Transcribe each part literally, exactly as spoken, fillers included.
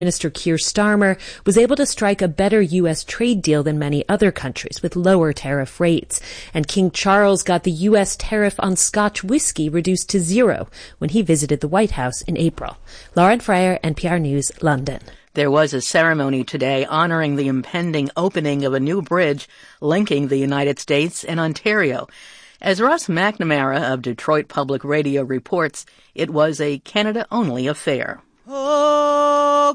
Minister Keir Starmer was able to strike a better U S trade deal than many other countries with lower tariff rates. And King Charles got the U S tariff on Scotch whiskey reduced to zero when he visited the White House in April. Lauren Fryer, N P R News, London. There was a ceremony today honoring the impending opening of a new bridge linking the United States and Ontario. As Ross McNamara of Detroit Public Radio reports, it was a Canada-only affair. Oh,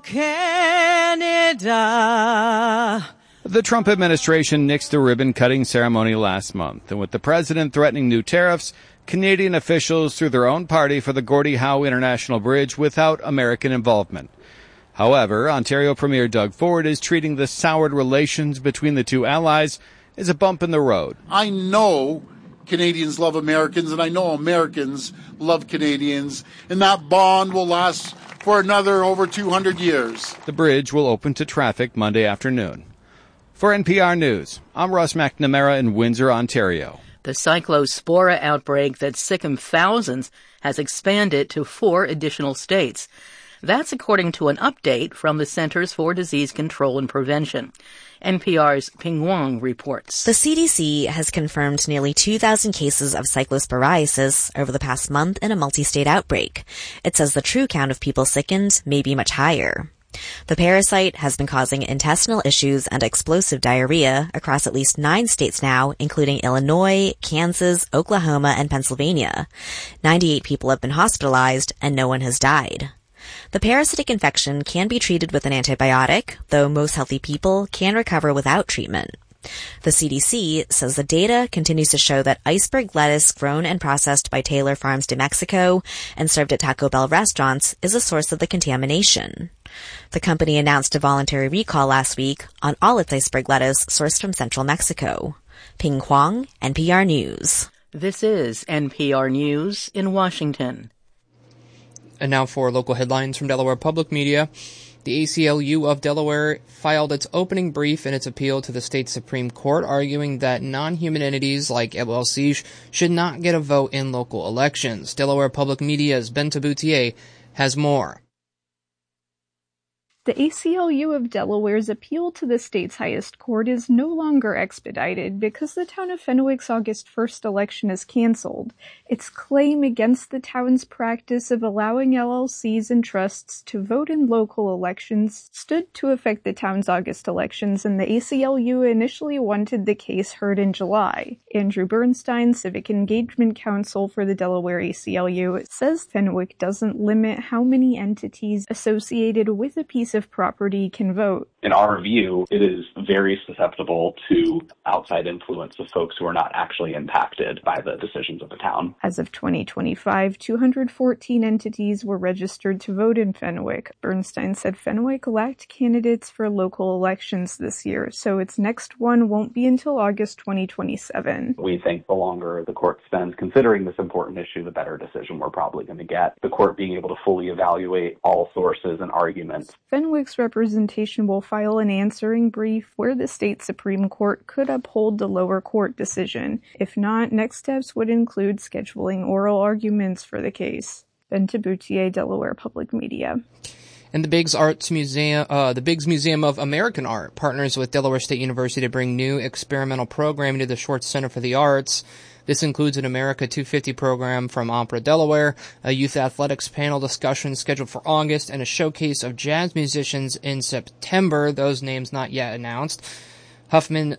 Canada. The Trump administration nixed the ribbon-cutting ceremony last month, and with the president threatening new tariffs, Canadian officials threw their own party for the Gordie Howe International Bridge without American involvement. However, Ontario Premier Doug Ford is treating the soured relations between the two allies as a bump in the road. I know Canadians love Americans, and I know Americans love Canadians, and that bond will last for another over two hundred years. The bridge will open to traffic Monday afternoon. For N P R News, I'm Ross McNamara in Windsor, Ontario. The cyclospora outbreak that sickened thousands has expanded to four additional states. That's according to an update from the Centers for Disease Control and Prevention. N P R's Ping Wang reports. The C D C has confirmed nearly two thousand cases of cyclosporiasis over the past month in a multi-state outbreak. It says the true count of people sickened may be much higher. The parasite has been causing intestinal issues and explosive diarrhea across at least nine states now, including Illinois, Kansas, Oklahoma, and Pennsylvania. ninety-eight people have been hospitalized, and no one has died. The parasitic infection can be treated with an antibiotic, though most healthy people can recover without treatment. The C D C says the data continues to show that iceberg lettuce grown and processed by Taylor Farms de Mexico and served at Taco Bell restaurants is a source of the contamination. The company announced a voluntary recall last week on all its iceberg lettuce sourced from central Mexico. Ping Huang, N P R News. This is N P R News in Washington. And now for local headlines from Delaware Public Media. The A C L U of Delaware filed its opening brief in its appeal to the state Supreme Court, arguing that non-human entities like L L Cs should not get a vote in local elections. Delaware Public Media's Ben Taboutier has more. The A C L U of Delaware's appeal to the state's highest court is no longer expedited because the town of Fenwick's August first election is canceled. Its claim against the town's practice of allowing L L Cs and trusts to vote in local elections stood to affect the town's August elections, and the A C L U initially wanted the case heard in July. Andrew Bernstein, Civic Engagement Counsel for the Delaware A C L U, says Fenwick doesn't limit how many entities associated with a piece of property can vote. In our view, it is very susceptible to outside influence of folks who are not actually impacted by the decisions of the town. As of twenty twenty-five, two hundred fourteen entities were registered to vote in Fenwick. Bernstein said Fenwick lacked candidates for local elections this year, so its next one won't be until August twenty twenty-seven. We think the longer the court spends considering this important issue, the better decision we're probably going to get. The court being able to fully evaluate all sources and arguments. Fenwick's representation will file an answering brief where the state Supreme Court could uphold the lower court decision. If not, next steps would include scheduling oral arguments for the case. Ben Taboutier, Delaware Public Media. And the Biggs Arts Museum, uh, the Biggs Museum of American Art partners with Delaware State University to bring new experimental programming to the Schwartz Center for the Arts. This includes an America two fifty program from Opera Delaware, a youth athletics panel discussion scheduled for August, and a showcase of jazz musicians in September, those names not yet announced. Huffman,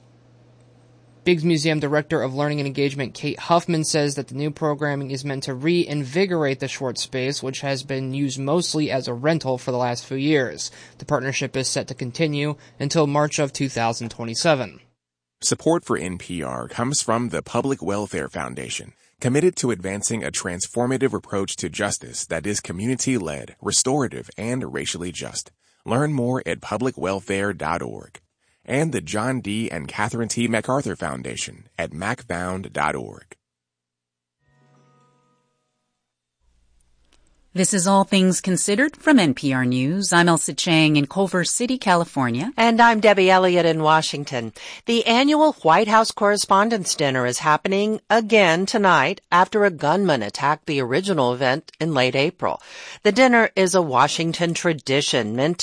Biggs Museum Director of Learning and Engagement Kate Huffman says that the new programming is meant to reinvigorate the Schwartz space, which has been used mostly as a rental for the last few years. The partnership is set to continue until March of two thousand twenty-seven. Support for N P R comes from the Public Welfare Foundation, committed to advancing a transformative approach to justice that is community-led, restorative, and racially just. Learn more at public welfare dot org. And the John D. and Catherine T. MacArthur Foundation at mac found dot org. This is All Things Considered from N P R News. I'm Elsa Chang in Culver City, California. And I'm Debbie Elliott in Washington. The annual White House Correspondents' Dinner is happening again tonight after a gunman attacked the original event in late April. The dinner is a Washington tradition meant